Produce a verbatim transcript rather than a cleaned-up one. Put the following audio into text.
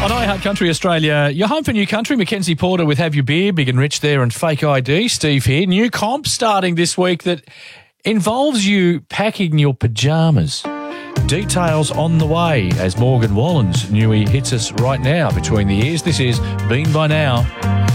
On iHeart Country Australia, you're home for New Country. Mackenzie Porter with Have Your Beer, Big and Rich there, and Fake I D. Steve here. New comp starting this week that involves you packing your pyjamas. Details on the way as Morgan Wallen's newie hits us right now between the ears. This is Been By Now.